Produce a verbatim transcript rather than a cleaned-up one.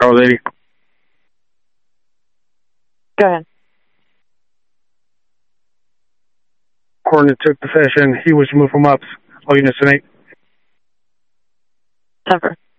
Charles eighty. Go ahead. Coordinate took possession. He was to move from ups. All units in eight. Temper.